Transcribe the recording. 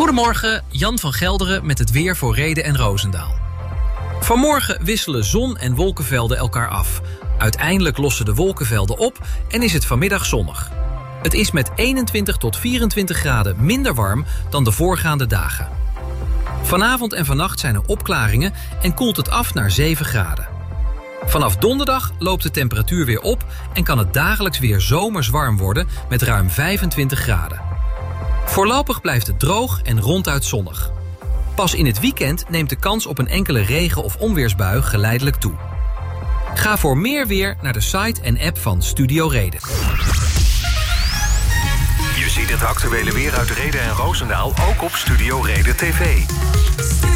Goedemorgen, Jan van Gelderen met het weer voor Rheden en Roosendaal. Vanmorgen wisselen zon- en wolkenvelden elkaar af. Uiteindelijk lossen de wolkenvelden op en is het vanmiddag zonnig. Het is met 21 tot 24 graden minder warm dan de voorgaande dagen. Vanavond en vannacht zijn er opklaringen en koelt het af naar 7 graden. Vanaf donderdag loopt de temperatuur weer op en kan het dagelijks weer zomers warm worden met ruim 25 graden. Voorlopig blijft het droog en ronduit zonnig. Pas in het weekend neemt de kans op een enkele regen- of onweersbui geleidelijk toe. Ga voor meer weer naar de site en app van Studio Reden. Je ziet het actuele weer uit Rheden en Roosendaal ook op Studio Reden TV.